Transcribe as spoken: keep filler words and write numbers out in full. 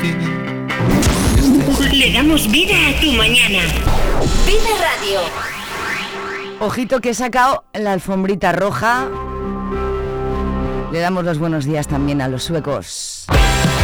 Le damos vida a tu mañana. Vive Radio. Ojito que he sacado la alfombrita roja. Le damos los buenos días también a los suecos.